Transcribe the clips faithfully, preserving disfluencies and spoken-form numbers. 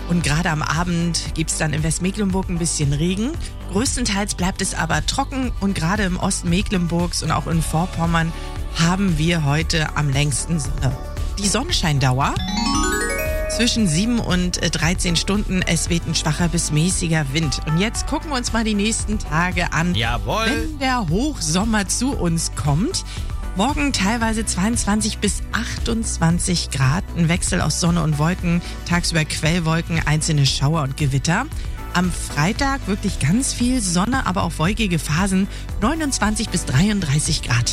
Und gerade am Abend gibt es dann in Westmecklenburg ein bisschen Regen. Größtenteils bleibt es aber trocken und gerade im Osten Mecklenburgs und auch in Vorpommern haben wir heute am längsten Sonne. Die Sonnenscheindauer zwischen sieben und dreizehn Stunden. Es weht ein schwacher bis mäßiger Wind. Und jetzt gucken wir uns mal die nächsten Tage an. Jawohl. Wenn der Hochsommer zu uns kommt. Morgen teilweise zweiundzwanzig bis achtundzwanzig Grad. Ein Wechsel aus Sonne und Wolken. Tagsüber Quellwolken, einzelne Schauer und Gewitter. Am Freitag wirklich ganz viel Sonne, aber auch wolkige Phasen. neunundzwanzig bis dreiunddreißig Grad.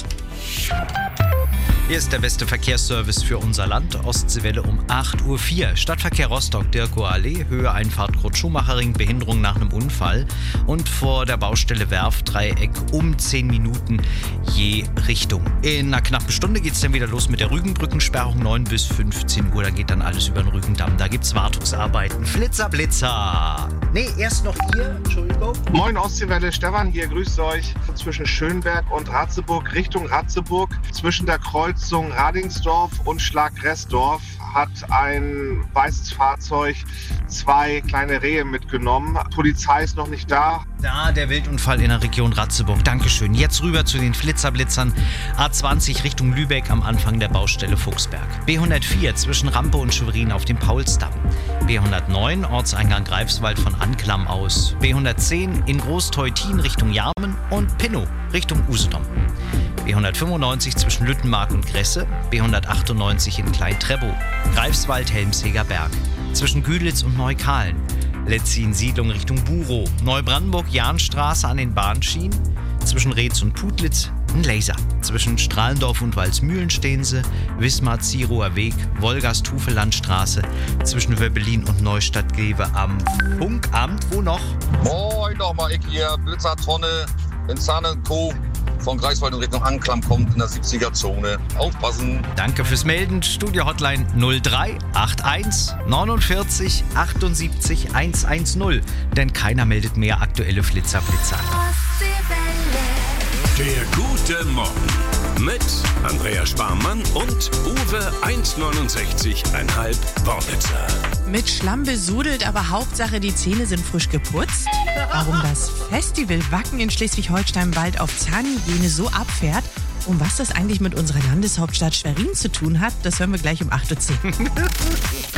Hier ist der beste Verkehrsservice für unser Land. Ostseewelle um acht Uhr vier. Stadtverkehr Rostock, Dirkower Allee, Höhe Einfahrt Kurt-Schumacher-Ring, Behinderung nach einem Unfall. Und vor der Baustelle Werftdreieck um zehn Minuten je Richtung. In einer knappen Stunde geht es dann wieder los mit der Rügenbrückensperrung, neun bis fünfzehn Uhr. Da geht dann alles über den Rügendamm. Da gibt es Wartungsarbeiten. Flitzer, Blitzer. Nee, erst noch ihr. Entschuldigung. Moin Ostseewelle, Stefan hier, grüßt euch. Zwischen Schönberg und Ratzeburg Richtung Ratzeburg, zwischen der Kreuzung Radingsdorf und Schlagrestdorf hat ein weißes Fahrzeug zwei kleine Rehe mitgenommen. Polizei ist noch nicht da. Da der Wildunfall in der Region Ratzeburg. Dankeschön. Jetzt rüber zu den Flitzerblitzern. A zwanzig Richtung Lübeck am Anfang der Baustelle Fuchsberg. B hundertvier zwischen Rampe und Schwerin auf dem Paulsdamm. B hundertneun Ortseingang Greifswald von Anklam aus. B hundertzehn in Großteutin Richtung Jarmen und Pinnow Richtung Usedom. B hundertfünfundneunzig zwischen Lüttenmark und Gresse. B hundertachtundneunzig in Klein-Treppow. Greifswald Helmseger Berg. Zwischen Güdlitz und Neukahlen. Letzin-Siedlung Richtung Burow. Neubrandenburg-Jahnstraße an den Bahnschienen. Zwischen Reetz und Putlitz ein Laser. Zwischen Strahlendorf und Walsmühlen stehen sie. Wismar-Zierower Weg, Wolgast-Hufelandstraße. Zwischen Wöbbelin und Neustadt-Gewe am Funkamt. Wo noch? Moin nochmal, ich hier, Blitzertonne, wenn Zahn und Co. von Greifswald in Richtung Anklam kommt in der siebziger-Zone. Aufpassen. Danke fürs Melden. Studio-Hotline null drei acht eins neunundvierzig achtundsiebzig hundertzehn. Denn keiner meldet mehr aktuelle Flitzer, Blitzer. Der gute Morgen mit Andrea Sparmann und Uwe hundertneunundsechzig Komma fünf Worbitzer. Mit Schlamm besudelt, aber Hauptsache die Zähne sind frisch geputzt. Warum das Festival Wacken in Schleswig-Holstein bald auf Zahnhygiene so abfährt und was das eigentlich mit unserer Landeshauptstadt Schwerin zu tun hat, das hören wir gleich um acht Uhr zehn.